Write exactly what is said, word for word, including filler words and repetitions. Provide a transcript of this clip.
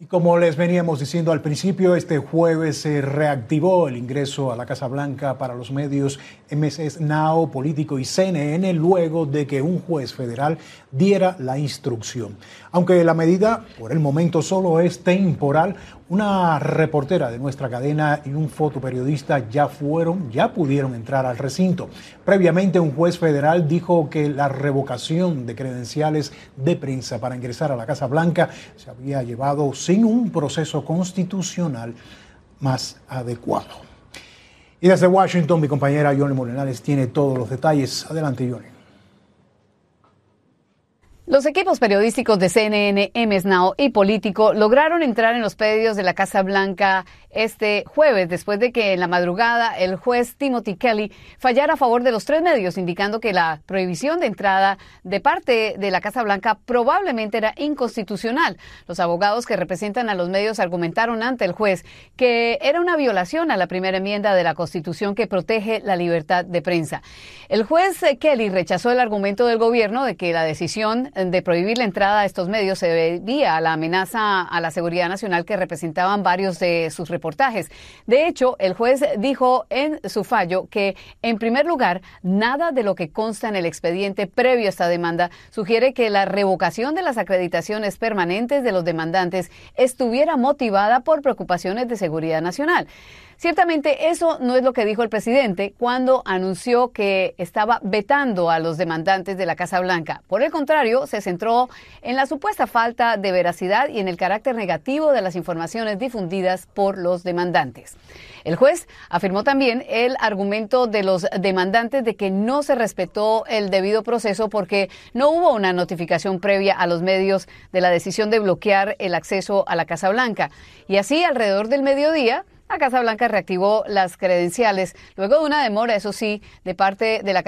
Y como les veníamos diciendo al principio, este jueves se reactivó el ingreso a la Casa Blanca para los medios M S Now, Político y C N N luego de que un juez federal diera la instrucción. Aunque la medida por el momento solo es temporal, una reportera de nuestra cadena y un fotoperiodista ya fueron, ya pudieron entrar al recinto. Previamente, un juez federal dijo que la revocación de credenciales de prensa para ingresar a la Casa Blanca se había llevado sin un proceso constitucional más adecuado. Y desde Washington, mi compañera Yoli Morenales tiene todos los detalles. Adelante, Yoli. Los equipos periodísticos de C N N, M S Now y Político lograron entrar en los predios de la Casa Blanca este jueves, después de que en la madrugada el juez Timothy Kelly fallara a favor de los tres medios, indicando que la prohibición de entrada de parte de la Casa Blanca probablemente era inconstitucional. Los abogados que representan a los medios argumentaron ante el juez que era una violación a la primera enmienda de la Constitución que protege la libertad de prensa. El juez Kelly rechazó el argumento del gobierno de que la decisión de prohibir la entrada a estos medios se debía a la amenaza a la seguridad nacional que representaban varios de sus reportajes. De hecho, el juez dijo en su fallo que, en primer lugar, nada de lo que consta en el expediente previo a esta demanda sugiere que la revocación de las acreditaciones permanentes de los demandantes estuviera motivada por preocupaciones de seguridad nacional. Ciertamente, eso no es lo que dijo el presidente cuando anunció que estaba vetando a los demandantes de la Casa Blanca. Por el contrario, se centró en la supuesta falta de veracidad y en el carácter negativo de las informaciones difundidas por los demandantes. El juez afirmó también el argumento de los demandantes de que no se respetó el debido proceso porque no hubo una notificación previa a los medios de la decisión de bloquear el acceso a la Casa Blanca. Y así, alrededor del mediodía, la Casa Blanca reactivó las credenciales, luego de una demora, eso sí, de parte de la